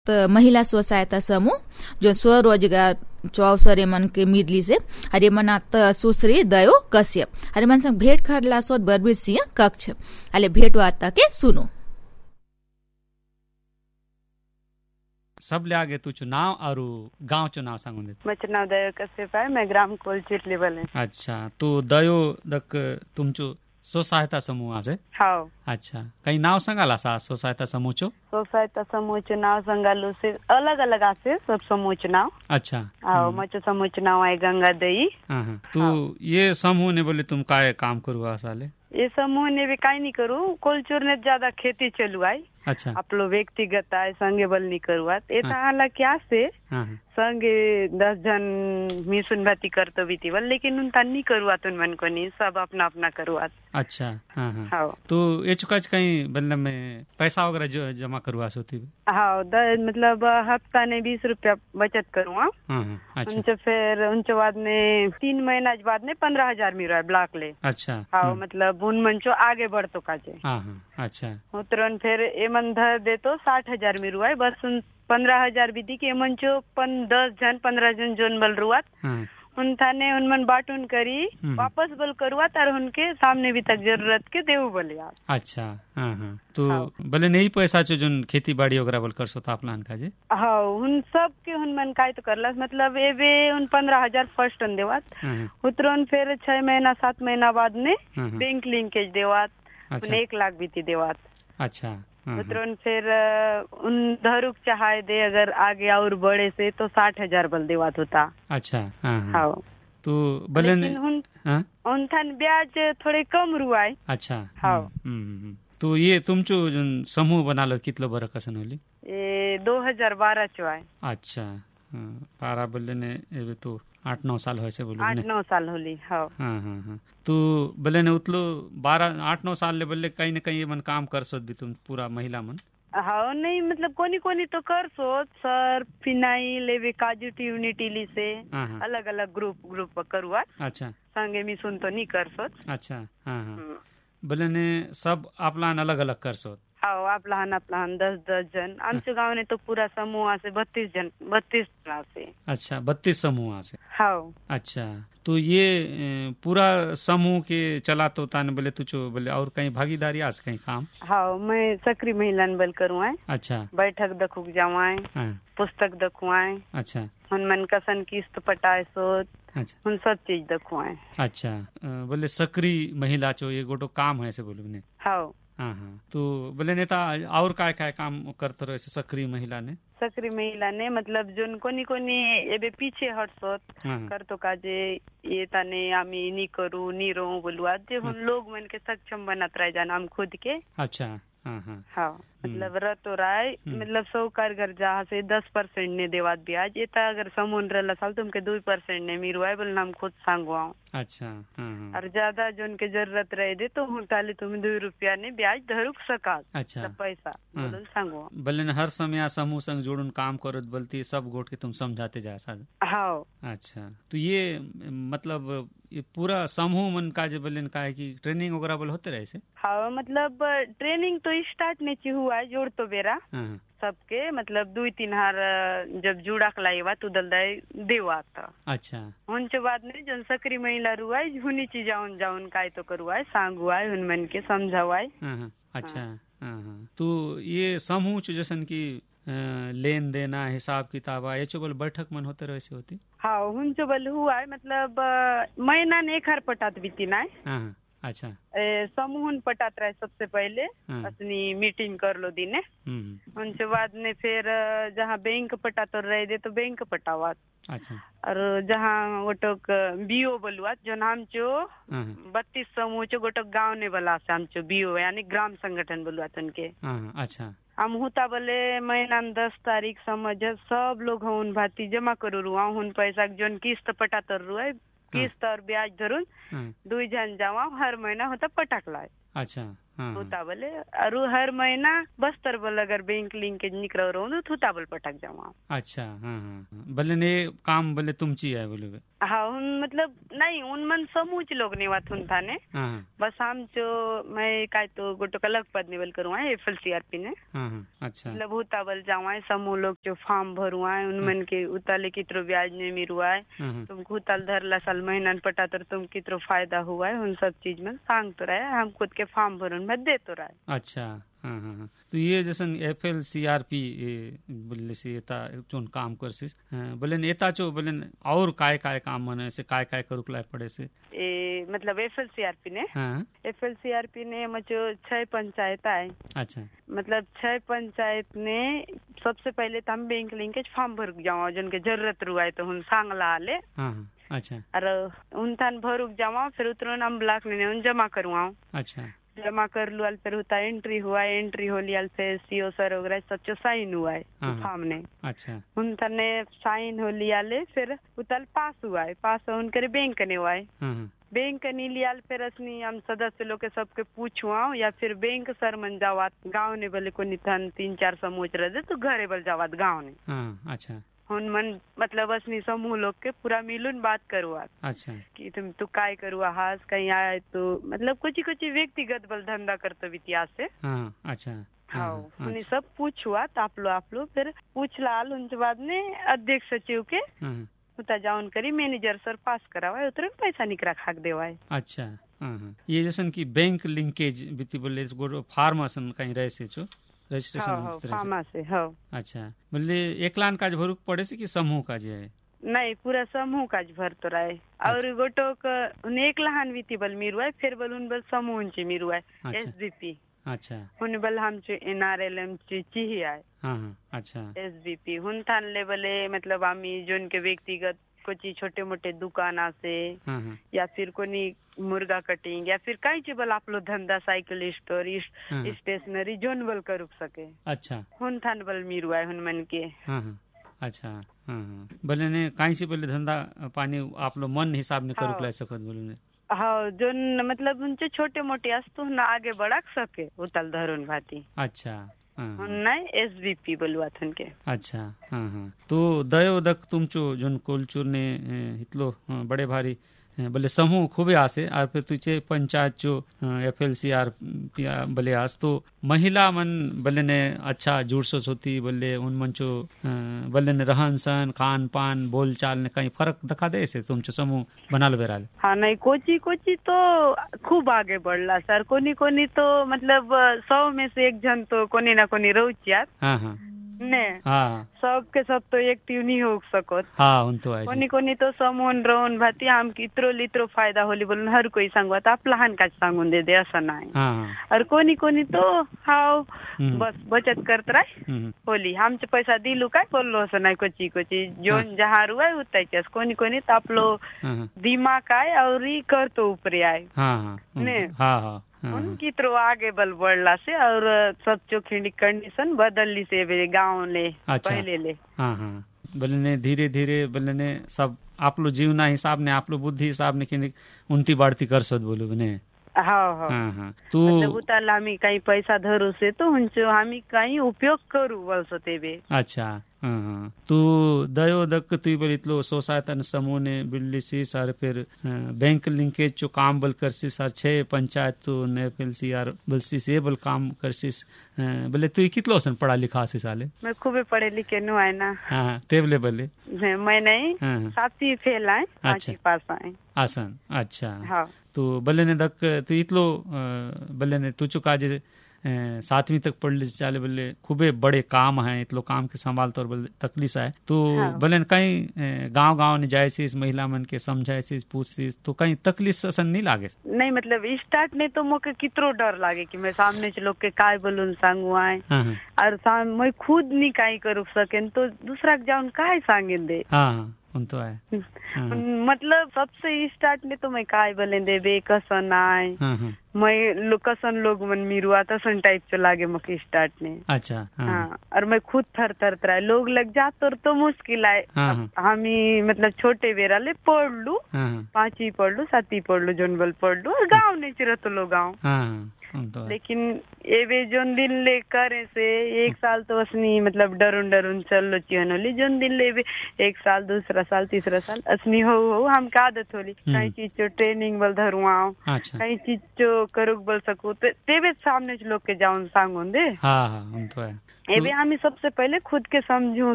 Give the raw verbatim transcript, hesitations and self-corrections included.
महिला स्व सहायता समूह जो स्वरोजगार जो अवसर मन के मिदली से अरे मनात सुश्री दयो कश्यप अरे मन संग भेंट खड़ला सोत बरबीर सिंह कक्ष अले भेंट वार्ता के सुनो। सब ले आगे तू चुनाव और गांव चुनाव सांगून दे। मैं चुनाव दयो कश्यप है, मैं ग्राम कोलचीट लेवल है। अच्छा, तो दयो दक तुमचो स्व सहायता समूह आसे? हाँ। अच्छा, कहीं नाव संगाला सा स्व सहायता समूह चो? स्व सहायता समूह चो नाव संगालो से अलग अलग आसे सब समूह चुनाव। अच्छा। हाँ, मचो समूह चुनाव आए गंगा दई। हाँ, तो ये समूह ने बोले तुम काय काम करुआ साले? ये समूह ने भी काई नहीं करू, कोलचूर ने ज्यादा खेती चलू आई। अच्छा। आप लोग व्यक्तिगत आए संगे बल नहीं करुआत ये हाला क्या से संगे दस जन मिशन भाती करतो भी थी बल, लेकिन उन नहीं करुआत उन मन को नहीं, सब अपना अपना करुआत। अच्छा। हाँ हाँ। तो ये चुका कहीं मतलब में पैसा वगैरह जो जमा करवा सोती? हाँ, मतलब हफ्ता ने बीस रुपया बचत करूँगा। उनसे फिर उनके बाद में तीन महीना बाद में पंद्रह हजार मिल रहा है ब्लॉक ले। अच्छा। हाँ, मतलब उन मंचो आगे बढ़ तो काजे। अच्छा। उतरन फिर ए मन धर दे तो साठ हजार में रुआ बस उन पंद्रह हजार भी दी के मंचो पन दस जन पंद्रह जन जोन बल रुआत उन थाने उन मन बाटून करी वापस बल करुआत और उनके सामने भी तक जरूरत के देव बल यार। अच्छा। हाँ हाँ। तो भले नहीं पैसा चो जोन खेती बाड़ी वगैरह बल कर सोता प्लान का जे? हाँ, उन सब के उन मन काय तो करला मतलब ए बे उन पंद्रह हजार फर्स्ट अन देवात उतरन फिर छह महीना सात महीना बाद में बैंक लिंकेज देवात उन एक लाख भी थी देवात। अच्छा। उतरन फिर उन धरुक चाहे दे अगर आगे और बड़े से तो साठ हजार बल देवात होता। अच्छा। हाँ हाँ। तो बले उन थान ब्याज थोड़े कम रुआए। अच्छा। हाँ। तो ये तुम जो समूह बना लो कितलो बड़ा कसन होली? ये दो हजार बारह चो आए। अच्छा। बारह बल्ले ने तो आठ नौ साल हो से बोलो? आठ नौ साल होली। हाँ हाँ हाँ हाँ। तो बल्ले ने उतलो बारह आठ नौ साल ले बल्ले कहीं न कहीं मन काम कर सो भी तुम पूरा महिला मन? हाँ, नहीं मतलब कोनी कोनी तो कर सो सर फिनाई लेवे काजू यूनिटी ली से अलग अलग ग्रुप ग्रुप करुआ। अच्छा। संगे मी सुन तो नहीं कर सो। अच्छा। हाँ हाँ। बल्ले ने सब अपलान अलग अलग कर सो? हाँ, आप लहान आप लहान दस दस जन आमचे गाँव ने तो पूरा समूह से बत्तीस जन बत्तीस से। अच्छा, बत्तीस समूह से? हाँ। अच्छा, तो ये पूरा समूह के चला तो ताने बोले तुझो बोले और कहीं भागीदारी आज कहीं काम? हाँ, मैं सक्रिय महिला बल करूँ। अच्छा। बैठक दखुक जावाए। हाँ। पुस्तक दखुआए। अच्छा। उन मन कसन किस्त पटाए सोत। अच्छा। उन सब चीज दखुआए। अच्छा, बोले सक्रिय महिला चो ये गोटो काम है से बोलो? हाँ हाँ हाँ। तो बोले नेता और काय काय काम करते रहे सक्रिय महिला ने? सक्रिय महिला ने मतलब जोन कोनी कोनी एबे पीछे हटसोत कर तो काजे ये ताने आमी नी करू नी रो बोलुआ जे हम लोग मन के सक्षम बनत रह जाना हम खुद के। अच्छा। हाँ हाँ। हाँ, मतलब रतो राय मतलब सौ कारगर जहाँ से दस परसेंट ने देवात ब्याज ये ता अगर समून रहला साल तुमके दो परसेंट ने मिरुआए बोलना हम खुद सांगवाओ। अच्छा। हाँ। और ज्यादा जो उनके जरूरत रहे दे तो हम ताले तुम दो रुपया ने ब्याज धरुक सका। अच्छा। पैसा बोल सांगो बोले हर समय समूह संग जोड़न काम करत बोलती सब गोट के तुम समझाते जा सा? हाँ। अच्छा, तो ये मतलब ये पूरा समूह मन का जो बोले का है कि ट्रेनिंग वगैरह बोल होते रहे से? हाँ, मतलब ट्रेनिंग तो स्टार्ट नहीं हुआ है जोड़ तो बेरा सबके मतलब दो तीन हार जब जुड़ा खलाईवा तो दलदाई देवा था। अच्छा। उनके बाद में जन सक्रिय महिला रुआई हुनी चीज जाउन जाउन काय तो करुआई सांगुआई उन मन के समझावाई। अच्छा। हाँ। तो ये समूह जैसन की लेन देना हिसाब किताब ये चोबल बैठक मन होते रहे से होती? हाँ, उन चोबल हुआ है मतलब महीना ने एक हर पटात बीती ना। अच्छा। समूह पटात रहे सबसे पहले अपनी मीटिंग कर लो दिने उनके बाद में फिर जहाँ बैंक पटातो रहे दे तो बैंक पटावात। अच्छा। और जहाँ गोटोक बीओ बोलुआत जो नाम चो बत्तीस समूह चो गोटोक गाँव ने बला से हम चो बीओ यानी ग्राम संगठन बोलुआत उनके। अच्छा। हम होता बोले महीना दस तारीख समझ सब लोग उन भाती जमा करू रुआ उन पैसा जोन किस्त पटातर रुआ किस्त और ब्याज धरून दुई जन जमा हर महीना होता पटाक लाए। अच्छा। होता बोले और हर महीना बस्तर बोल अगर बैंक लिंकेज निकल रहा थुता बोल पटक जावा। अच्छा हाँ हाँ बोले ने काम बोले तुमची है बोले हाँ उन मतलब नहीं उन मन समूच लोग ने वात हुन था ने बस हम जो मैं काय तो गोटो कलक पद निवल करूँ है F L C R P ने। अच्छा मतलब होता बोल जावा समूह लोग जो फॉर्म भरुआ है उन मन के उताले कितरो ब्याज ने मिरुआ है तुम उताल धरला साल महीना पटा तो तुम कितरो फायदा हुआ है उन सब चीज में सांग तो रहा है हम खुद के फॉर्म भरून में दे तो रहा है। अच्छा हाँ हाँ तो ये जैसे F L C R P बोले से एता चोन काम कर से बोले एता चो बोले और काय काय काम मने से काय काय करुक लाय पड़े से ए मतलब F L C R P ने हाँ F L C R P ने मचो छह पंचायत है। अच्छा मतलब छह पंचायत ने सबसे पहले तो हम बैंक लिंकेज फॉर्म भर जाओ जिनके जरूरत रुआ तो हम सांगला आले। हाँ अच्छा और उन थान भरुक जावा फिर उतरो हम ब्लॉक ने उन जमा करवाओ। अच्छा जमा कर लुआल फिर होता एंट्री हुआ एंट्री हो लिया फिर सीओ सर वगैरह सच्चो साइन हुआ है फॉर्म ने। अच्छा उन थाने साइन हो लिया ले फिर उतल पास हुआ है पास उन करे बैंक ने हुआ है बैंक नहीं लिया फिर असनी हम सदस्य लोग के सबके पूछुआ या फिर बैंक सर मन जावात गाँव ने बोले को निथन तीन चार समूच रहे तो घरे बल जावात गाँव ने। अच्छा उन मन मतलब असनी समूह लोग के पूरा मिलून बात करुआ। अच्छा कि तुम तू काय करुआ हास कहीं आए तो मतलब कुछ कुछ व्यक्तिगत बल धंधा करते इतिहास से। हाँ अच्छा हाँ उन्हें सब पूछुआ आप लो आप लो फिर पूछ लाल उनके बाद में अध्यक्ष सचिव के उता जाउन करी मैनेजर सर पास करावा उतरे पैसा निकरा खाक देवा। अच्छा हाँ ये जैसन की बैंक लिंकेज बीती बोले फार्मासन कहीं रहे से जो रजिस्ट्रेशन हाँ, हाँ, से हाँ। अच्छा बोले एक लान काज भरुक पड़े से कि समूह काज है नहीं पूरा समूह काज भर तो रहा है और गोटो का एक लहान वीती बल मिरुआ है फिर बल उन बल समूह ची मिरुआ है एस बी पी। अच्छा उन बल हम चे एन आर एल एम ची ची है। हाँ अच्छा एस बी पी हुन थान ले बले मतलब आमी जो उनके व्यक्तिगत कुछ छोटे मोटे दुकाना से या फिर कोनी मुर्गा कटिंग या फिर कई चीज आप लोग धंधा साइकिल स्टोर स्टेशनरी जोन बल कर रुक सके। अच्छा हुन थान बल मिरुआ हुन मन के। अच्छा बोले ने कहीं से बोले धंधा पानी आप लोग मन हिसाब ने कर रुक सकत बोले हाँ जो मतलब उनसे छोटे मोटे अस्तु न आगे बढ़ा सके उतल धरुन भाती। अच्छा नहीं एस बी पी बोलवा थन के। अच्छा हाँ हाँ तो दयो दक तुमचो जोन कोलचूर ने हितलो बड़े भारी बोले समूह खूबे आसे और फिर तुझे पंचायत जो एफ एल सी आर बोले आस तो महिला मन बोले ने अच्छा जुड़सोस होती बोले उन मंचो बोले ने रहन सहन खान पान बोल चाल ने कहीं फर्क दिखा दे से तुम समूह बना लो बेराल। हाँ नहीं कोची कोची तो खूब आगे बढ़ला सर कोनी कोनी तो मतलब सौ में से एक जन तो कोनी ना कोनी रोचिया। हाँ हाँ ने हाँ सब के सब तो एक्टिव नहीं हो सको। हाँ उन तो कोनी कोनी तो समून रोन भाती हम कितरो लित्रो फायदा होली बोलन हर कोई सांगवा तो आप लहान का सांगून दे दे ऐसा नहीं। हाँ और कोनी कोनी तो हाउ बस बचत करत रहे होली हम च पैसा दिलू काय बोललो ऐसा नहीं कोची कोची जोन जहाँ रुआ उतना ही कोनी कोनी तो आप लोग दिमाग आए और ही कर तो ऊपर आए। हाँ ने हाँ हाँ उनकी तो आगे बल बढ़ला से और सब जो कंडीशन बदलली से गाँव ले। अच्छा। पहले ले हाँ हाँ बोले ने धीरे धीरे बोले ने सब आप लोग जीवना हिसाब ने आप लोग बुद्धि हिसाब ने कि उनती बढ़ती कर सद बोलो ने। हाँ हाँ हाँ हाँ तो मतलब उतारला हमी कहीं पैसा धरू से तो उनसे हमी कहीं उपयोग करू बोल सते बे। अच्छा हाँ हाँ तो दयो दक तुई बल इतलो सोसायतन समूह ने बिल्ली सी सर फिर बैंक लिंकेज जो काम बल कर सी सर छे पंचायत तो ने फिल सी यार बल सी से बल काम कर सी बोले तुई कितलो सन पढ़ा लिखा सी साले। मैं खूबे पढ़े लिखे नु आए ना। हाँ तेवले बले मैं नहीं सातवीं फेल आए पांचवी पास आए आसान। अच्छा हाँ तो बल्ले ने दक तो इतलो बल्ले ने तू चुका जे सातवीं तक पढ़ ली चाले बोले खूबे बड़े काम है इतलो काम के संभाल तौर बोले तकलीफ है तो हाँ। बोले कहीं गांव गांव ने जाए सी महिला मन के समझाए सी पूछ सी तो कहीं तकलीफ असन नहीं लागे। नहीं मतलब स्टार्ट ने तो मोके कितरो डर लागे कि मैं सामने से लोग के काय बोलूं सांगू आए और मैं खुद नहीं काई करू सके तो दूसरा जाऊन काय सांगे दे। हाँ उन तो है मतलब सबसे स्टार्ट में तो मैं काय बोले दे बे कसन आए मैं लो, कसन लोग मन मिरुआ तसन टाइप से लागे मके स्टार्ट ने। अच्छा हाँ और मैं खुद थर थर थर लोग लग जात और तो मुश्किल आए। हम ही मतलब छोटे बेरा ले पढ़ लू पांचवी पढ़ लू सातवीं पढ़ लू जोन बल पढ़ लू और गाँव नहीं चिरा तो लोग गाँव तो लेकिन एवे जोन दिन ले करे से एक साल तो असनी मतलब डरुन डरुन चल लो चिहनोली जोन दिन ले एक साल दूसरा साल तीसरा साल असनी हो हो हम का आदत होली कहीं चीज जो ट्रेनिंग बल धरुआओ कहीं चीज जो करुक बल सकू तो तेवे सामने लोग के जाऊन सांगों दे हाँ हाँ तो है एवे हम सबसे पहले खुद के समझू